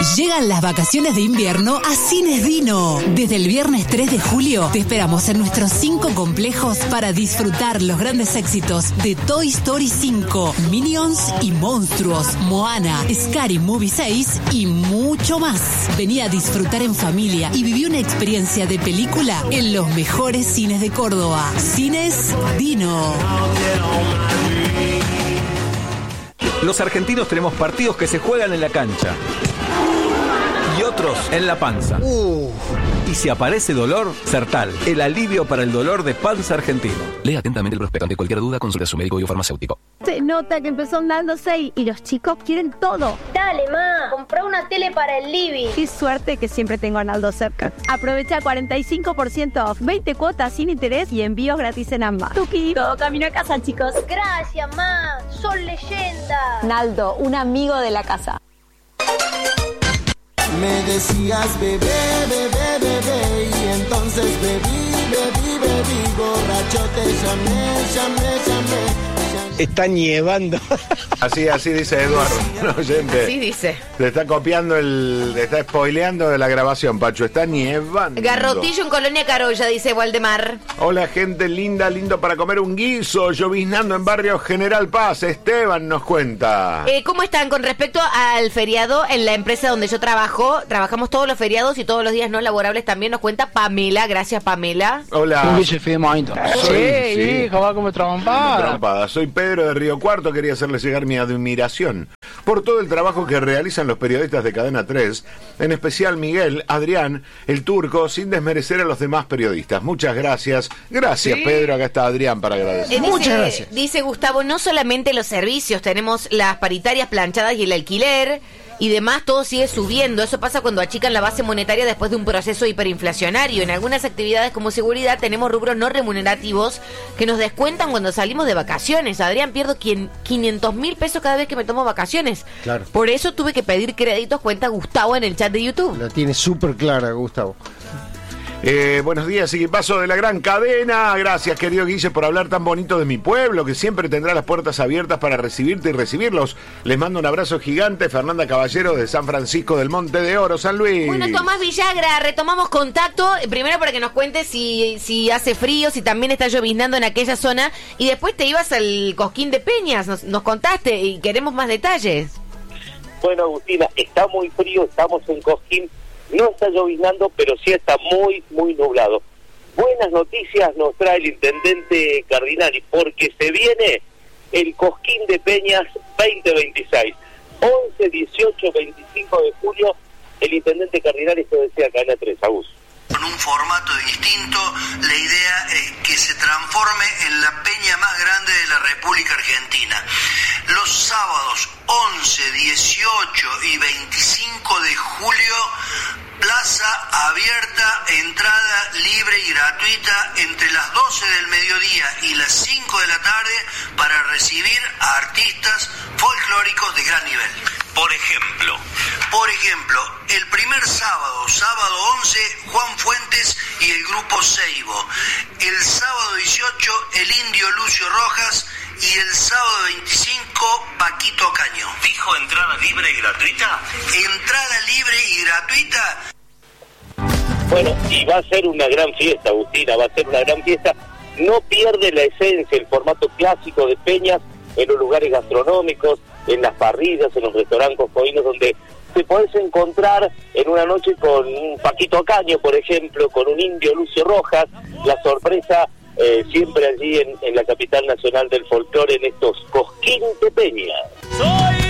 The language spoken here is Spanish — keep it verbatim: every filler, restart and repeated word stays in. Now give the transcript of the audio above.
Llegan las vacaciones de invierno a Cines Dino. Desde el viernes tres de julio te esperamos en nuestros cinco complejos para disfrutar los grandes éxitos de Toy Story cinco, Minions y Monstruos, Moana, Scary Movie seis y mucho más. Vení a disfrutar en familia y viví una experiencia de película en los mejores cines de Córdoba. Cines Dino. Los argentinos tenemos partidos que se juegan en la cancha y otros en la panza. Uh. Y si aparece dolor, Sertal, el alivio para el dolor de panza argentino. Lea atentamente el prospecto. Ante cualquier duda, consulte a su médico y o farmacéutico. Se nota que empezó andando seis y los chicos quieren todo. Dale, ma, comprá una tele para el living. Qué suerte que siempre tengo a Naldo cerca. Aprovecha cuarenta y cinco por ciento off, veinte cuotas sin interés y envíos gratis en ambas. Tuki, todo camino a casa, chicos. Gracias, ma, son leyendas. Naldo, un amigo de la casa. Me decías bebé, bebé, bebé, y entonces bebí, bebí, bebí, borracho te llamé, llamé, llamé. Está nievando. Así, así dice Eduardo, no, oyente. Sí dice. Le está copiando el, le está spoileando de la grabación, Pacho. Está nievando. Garrotillo en Colonia Carolla, dice Waldemar. Hola, gente linda, lindo para comer un guiso, lloviznando en barrio General Paz. Esteban nos cuenta. Eh, ¿Cómo están con respecto al feriado en la empresa donde yo trabajo? Trabajamos todos los feriados y todos los días no laborables también. Nos cuenta Pamela. Gracias, Pamela. Hola. Un bicho fidemento. Soy, sí, sí. hijo, va como trompada. trompada. Soy Pedro de Río Cuarto. Quería hacerles llegar mi admiración por todo el trabajo que realizan los periodistas de Cadena tres, en especial Miguel, Adrián, el Turco, sin desmerecer a los demás periodistas. Muchas gracias. Gracias, sí. Pedro. Acá está Adrián para agradecer. Eh, dice, Muchas gracias. Dice Gustavo, no solamente los servicios, tenemos las paritarias planchadas y el alquiler y demás, todo sigue subiendo. Eso pasa cuando achican la base monetaria después de un proceso hiperinflacionario. En algunas actividades como seguridad tenemos rubros no remunerativos que nos descuentan cuando salimos de vacaciones. Adrián, pierdo quinientos mil pesos cada vez que me tomo vacaciones. Claro. Por eso tuve que pedir créditos, cuenta Gustavo en el chat de YouTube. La tiene súper clara, Gustavo. Eh, buenos días, equipazo de la gran cadena. Gracias, querido Guille, por hablar tan bonito de mi pueblo, que siempre tendrá las puertas abiertas para recibirte y recibirlos. Les mando un abrazo gigante. Fernanda Caballero de San Francisco del Monte de Oro, San Luis. Bueno, Tomás Villagra, retomamos contacto, primero para que nos cuentes si, si hace frío, si también está lloviznando en aquella zona, y después te ibas al Cosquín de Peñas, nos, nos contaste y queremos más detalles. Bueno, Agustina, está muy frío, estamos en Cosquín. No está lloviznando, pero sí está muy, muy nublado. Buenas noticias nos trae el intendente Cardinali, porque se viene el Cosquín de Peñas veinte veintiséis. once, dieciocho, veinticinco de julio, el intendente Cardinali, esto decía Cadena tres, Agus. Con un formato distinto, la idea es que se transforme en la peña más grande de la República Argentina. Los sábados once, dieciocho y veinticinco de julio, plaza abierta, entrada libre y gratuita entre las doce del mediodía y las cinco de la tarde para recibir a artistas folclóricos de gran nivel. Por ejemplo, por ejemplo, el primer sábado, sábado once, Juan Fuentes y el grupo Seibo. El sábado dieciocho, el indio Lucio Rojas. Y el sábado veinticinco, Paquito Caño. ¿Dijo entrada libre y gratuita? Entrada libre y gratuita. Bueno, y va a ser una gran fiesta, Agustina, va a ser una gran fiesta. No pierde la esencia, el formato clásico de peñas en los lugares gastronómicos, en las parrillas, en los restaurantes coscoínos, donde te podés encontrar en una noche con un Paquito Caño, por ejemplo, con un indio Lucio Rojas, la sorpresa eh, siempre allí en, en la capital nacional del folclore, en estos Cosquín de Peñas. Soy